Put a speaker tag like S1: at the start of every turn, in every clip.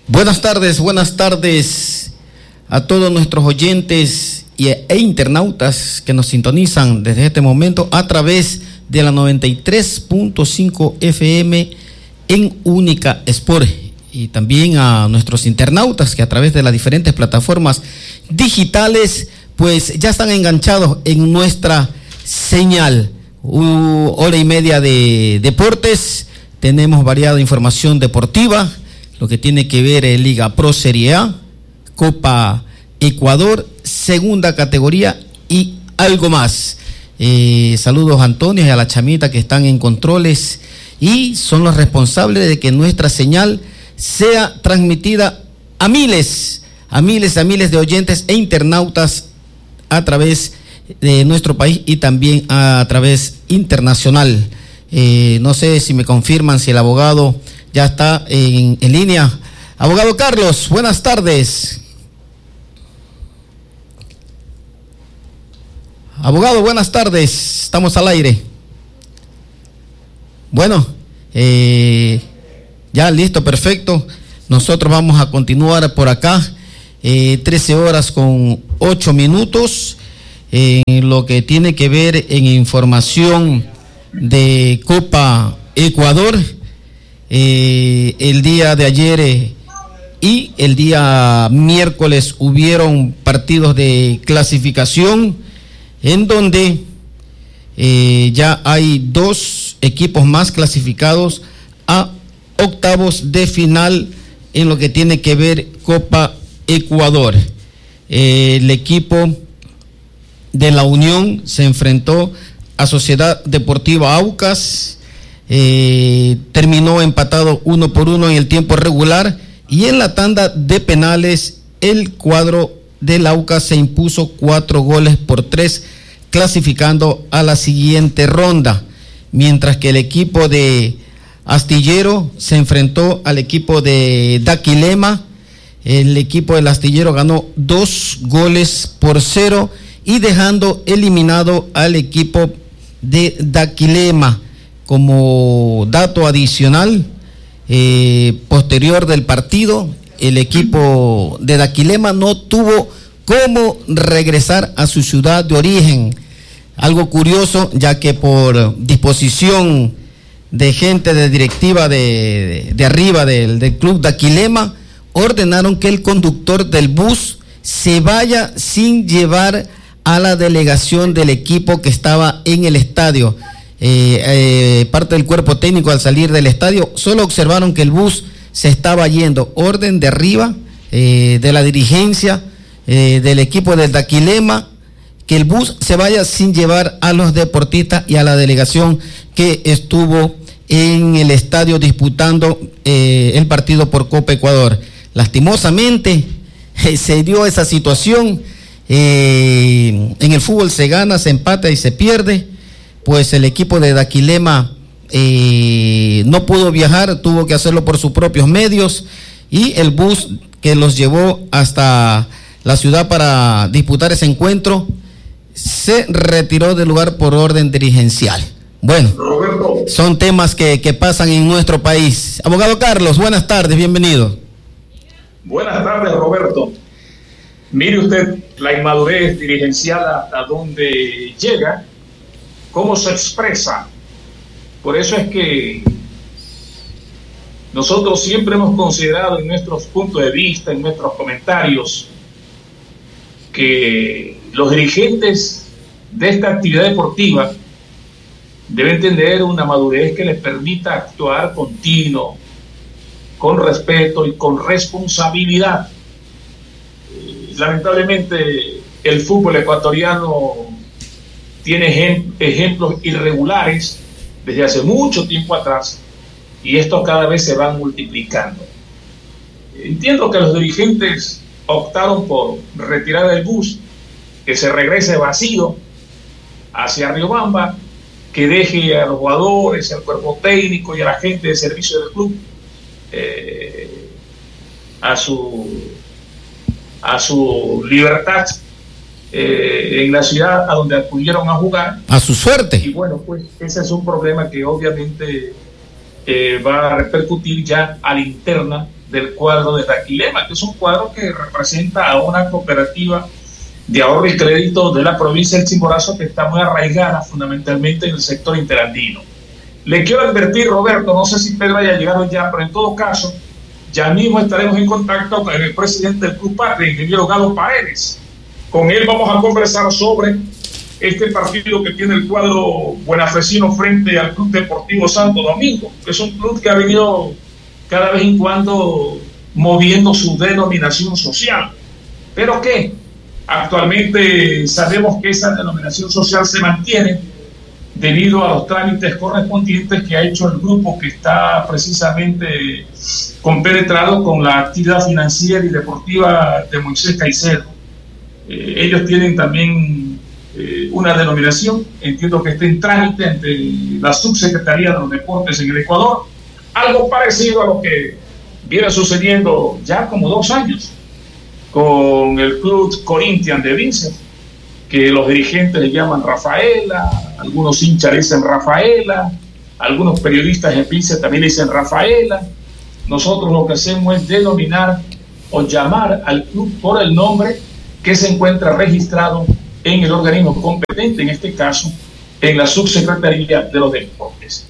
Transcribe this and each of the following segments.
S1: Buenas tardes a todos nuestros oyentes e internautas que nos sintonizan desde este momento a través de la 93.5 FM en Única Sport, y también a nuestros internautas que a través de las diferentes plataformas digitales pues ya están enganchados en nuestra señal. Hora y media de deportes, tenemos variada información deportiva, lo que tiene que ver en Liga Pro Serie A, Copa Ecuador, segunda categoría y algo más. Saludos a Antonio y a la Chamita que están en controles y son los responsables de que nuestra señal sea transmitida a miles de oyentes e internautas a través de nuestro país y también a través internacional. No sé si me confirman si el abogado ya está en línea. Abogado Carlos, buenas tardes. Abogado, buenas tardes, estamos al aire. Bueno, ya listo, perfecto. Nosotros vamos a continuar por acá, 13 horas con 8 minutos, en lo que tiene que ver en información de Copa Ecuador. El día de ayer y el día miércoles hubieron partidos de clasificación en donde ya hay 2 equipos más clasificados a octavos de final en lo que tiene que ver Copa Ecuador. El equipo de la Unión se enfrentó a Sociedad Deportiva Aucas, terminó empatado 1-1 en el tiempo regular, y en la tanda de penales el cuadro del Aucas se impuso 4-3, clasificando a la siguiente ronda, mientras que el equipo de Astillero se enfrentó al equipo de Daquilema. El equipo del Astillero ganó 2-0 y dejando eliminado al equipo de Daquilema. Como dato adicional, posterior del partido, el equipo de Daquilema no tuvo cómo regresar a su ciudad de origen. Algo curioso, ya que por disposición de gente de directiva de arriba del club Daquilema, ordenaron que el conductor del bus se vaya sin llevar a la delegación del equipo que estaba en el estadio. Parte del cuerpo técnico al salir del estadio solo observaron que el bus se estaba yendo. Orden de arriba, de la dirigencia del equipo del Daquilema, que el bus se vaya sin llevar a los deportistas y a la delegación que estuvo en el estadio disputando el partido por Copa Ecuador. Lastimosamente se dio esa situación. En el fútbol se gana, se empata y se pierde. Pues el equipo de Daquilema no pudo viajar, tuvo que hacerlo por sus propios medios, y el bus que los llevó hasta la ciudad para disputar ese encuentro se retiró del lugar por orden dirigencial. Bueno, Roberto, son temas que pasan en nuestro país. Abogado Carlos, buenas tardes, bienvenido.
S2: Buenas tardes, Roberto. Mire usted la inmadurez dirigencial hasta donde llega, cómo se expresa. Por eso es que nosotros siempre hemos considerado en nuestros puntos de vista, en nuestros comentarios, que los dirigentes de esta actividad deportiva deben tener una madurez que les permita actuar continuo, con respeto y con responsabilidad. Lamentablemente el fútbol ecuatoriano tiene ejemplos irregulares desde hace mucho tiempo atrás, y estos cada vez se van multiplicando. Entiendo que los dirigentes optaron por retirar el bus, que se regrese vacío hacia Riobamba, que deje a los jugadores, al cuerpo técnico y a la gente de servicio del club a su libertad en la ciudad a donde acudieron a jugar.
S1: A su suerte.
S2: Y bueno, pues ese es un problema que obviamente va a repercutir ya a la interna del cuadro de Daquilema, que es un cuadro que representa a una cooperativa de ahorro y crédito de la provincia del Chimborazo, que está muy arraigada fundamentalmente en el sector interandino. Le quiero advertir, Roberto, no sé si Pedro haya llegado ya, pero en todo caso, ya mismo estaremos en contacto con el presidente del Club Patria, el ingeniero Galo Paredes. Con él vamos a conversar sobre este partido que tiene el cuadro buenafesino frente al Club Deportivo Santo Domingo, que es un club que ha venido cada vez en cuando moviendo su denominación social. ¿Pero qué? Actualmente sabemos que esa denominación social se mantiene debido a los trámites correspondientes que ha hecho el grupo que está precisamente compenetrado con la actividad financiera y deportiva de Moisés Caicedo. Ellos tienen también una denominación, entiendo que está en trámite ante la Subsecretaría de los Deportes en el Ecuador, algo parecido a lo que viene sucediendo ya como 2 años con el Club Corinthians de Vince, que los dirigentes le llaman Rafaela, algunos hinchas le dicen Rafaela, algunos periodistas en Vince también le dicen Rafaela. Nosotros lo que hacemos es denominar o llamar al club por el nombre que se encuentra registrado en el organismo competente, en este caso en la Subsecretaría de los Deportes.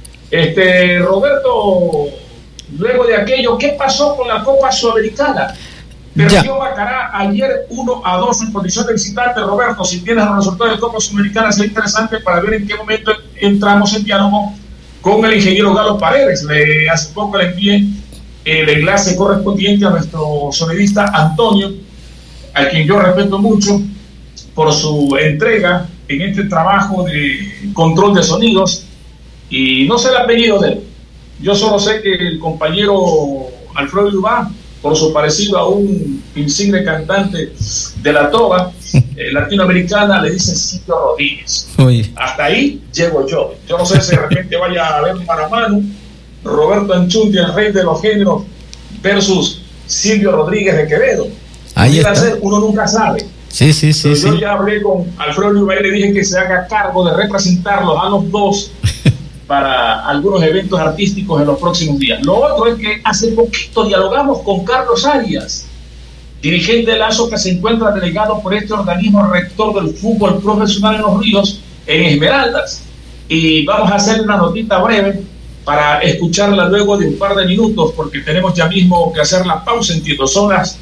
S2: Roberto, luego de aquello, ¿qué pasó con la Copa Sudamericana? Perdió Macará ayer 1-2 en condición de visitante. Roberto, si tienes los resultados de Copa Sudamericana, sería interesante para ver en qué momento entramos en diálogo con el ingeniero Galo Paredes. Hace poco le envié el enlace correspondiente a nuestro sonidista Antonio, a quien yo respeto mucho por su entrega en este trabajo de control de sonidos, y no sé el apellido de él. Yo solo sé que el compañero Alfredo Lubá, por su parecido a un insigne cantante de la toga latinoamericana, le dice Silvio Rodríguez. Oye. Hasta ahí llego yo. Yo no sé si de repente vaya a haber un mano a mano, Roberto Anchundia, el rey de los géneros, versus Silvio Rodríguez de Quevedo. Ahí está. Uno nunca sabe.
S1: Sí.
S2: Yo ya hablé con Alfredo Lubá y le dije que se haga cargo de representarlos a los dos para algunos eventos artísticos en los próximos días. Lo otro es que hace poquito dialogamos con Carlos Arias, dirigente de Lazo, que se encuentra delegado por este organismo rector del fútbol profesional en Los Ríos, en Esmeraldas, y vamos a hacer una notita breve para escucharla luego de un par de minutos, porque tenemos ya mismo que hacer la pausa, entiendo. Son las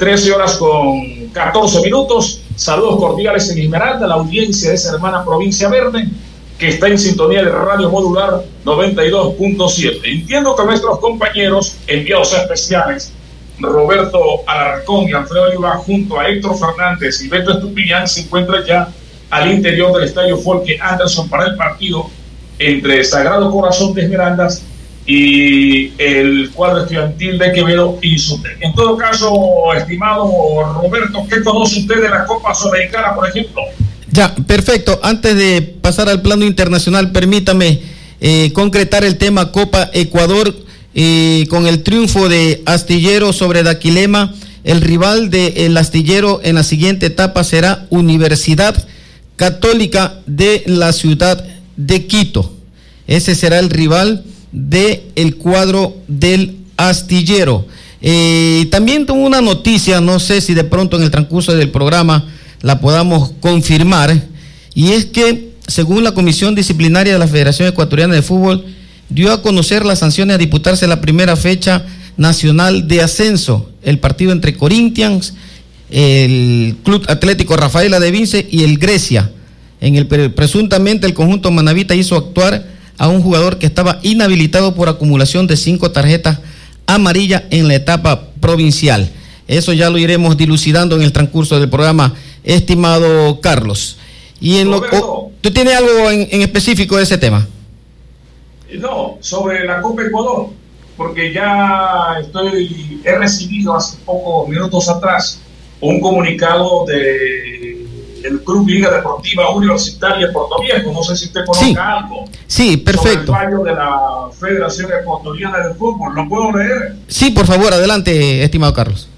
S2: 13:14. Saludos cordiales en Esmeralda, la audiencia de esa hermana provincia verde, que está en sintonía de Radio Modular 92.7. Entiendo que nuestros compañeros enviados especiales, Roberto Alarcón y Alfredo Oliva, junto a Héctor Fernández y Beto Estupiñán, se encuentran ya al interior del estadio Folke Anderson para el partido entre Sagrado Corazón de Esmeraldas y el cuadro estudiantil de Quevedo y Sute. En todo caso, estimado Roberto, ¿qué conoce usted de la Copa Sudamericana, por ejemplo?
S1: Ya, perfecto. Antes de pasar al plano internacional, permítame concretar el tema Copa Ecuador con el triunfo de Astillero sobre Daquilema. El rival del Astillero en la siguiente etapa será Universidad Católica de la ciudad de Quito. Ese será el rival del cuadro del Astillero. También tengo una noticia, no sé si de pronto en el transcurso del programa la podamos confirmar, y es que según la Comisión Disciplinaria de la Federación Ecuatoriana de Fútbol dio a conocer las sanciones a disputarse la primera fecha nacional de ascenso, el partido entre Corinthians, el Club Atlético Rafaela de Vince y el Grecia. Presuntamente el conjunto manabita hizo actuar a un jugador que estaba inhabilitado por acumulación de 5 tarjetas amarillas en la etapa provincial. Eso ya lo iremos dilucidando en el transcurso del programa, estimado Carlos. Y ¿tú tienes algo en específico de ese tema?
S2: No, sobre la Copa Ecuador, porque ya he recibido hace pocos minutos atrás un comunicado del Club Liga Deportiva Universitaria Puerto Viejo. No sé si usted conozca algo.
S1: Sí, perfecto.
S2: Sobre el fallo de la Federación Ecuatoriana de Fútbol. ¿Lo puedo leer?
S1: Sí, por favor, adelante, estimado Carlos.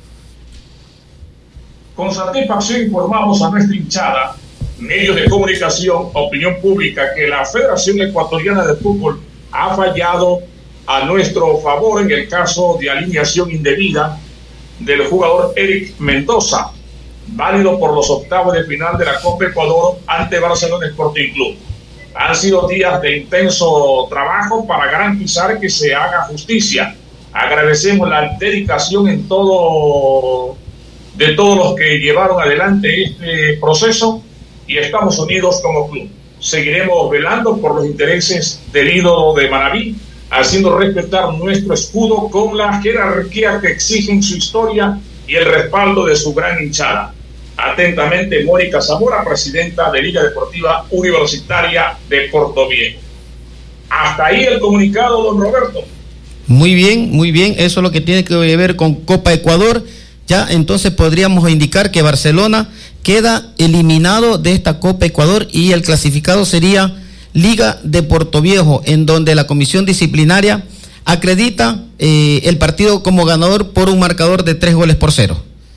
S2: Con satisfacción informamos a nuestra hinchada, medios de comunicación, opinión pública, que la Federación Ecuatoriana de Fútbol ha fallado a nuestro favor en el caso de alineación indebida del jugador Eric Mendoza, válido por los octavos de final de la Copa Ecuador ante Barcelona Sporting Club. Han sido días de intenso trabajo para garantizar que se haga justicia. Agradecemos la dedicación de todos los que llevaron adelante este proceso y estamos unidos como club. Seguiremos velando por los intereses del ídolo de Manabí, haciendo respetar nuestro escudo con la jerarquía que exigen su historia y el respaldo de su gran hinchada. Atentamente, Mónica Zamora, presidenta de Liga Deportiva Universitaria de Portoviejo. Hasta ahí el comunicado, don Roberto.
S1: Muy bien, eso es lo que tiene que ver con Copa Ecuador. Ya entonces podríamos indicar que Barcelona queda eliminado de esta Copa Ecuador y el clasificado sería Liga de Portoviejo, en donde la comisión disciplinaria acredita el partido como ganador por un marcador de 3-0.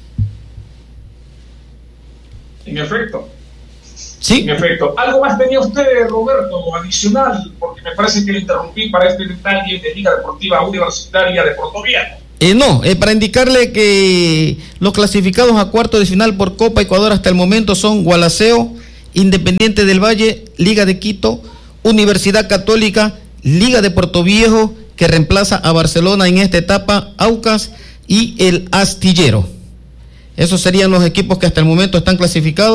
S2: En efecto.
S1: Sí.
S2: En efecto. ¿Algo más tenía usted, Roberto, adicional? Porque me parece que le interrumpí para este detalle de Liga Deportiva Universitaria de Portoviejo.
S1: No, para indicarle que los clasificados a cuartos de final por Copa Ecuador hasta el momento son Gualaceo, Independiente del Valle, Liga de Quito, Universidad Católica, Liga de Portoviejo, que reemplaza a Barcelona en esta etapa, Aucas y el Astillero. Esos serían los equipos que hasta el momento están clasificados.